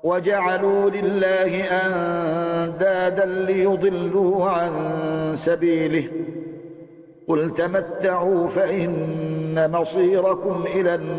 وجعلوا لله أندادا ليضلوا عن سبيله قل تمتعوا فإن مصيركم إلى النار